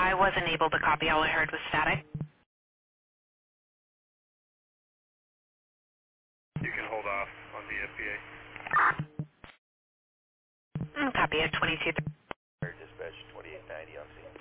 I wasn't able to copy. All I heard was static. You can hold off on the FBA. Copy at 22. Dispatch 2890 on scene.